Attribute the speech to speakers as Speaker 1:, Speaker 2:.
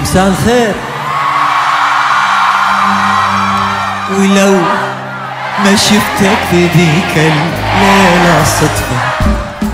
Speaker 1: مساء الخير. ولو ما شفتك في ذيك الليلة صدفة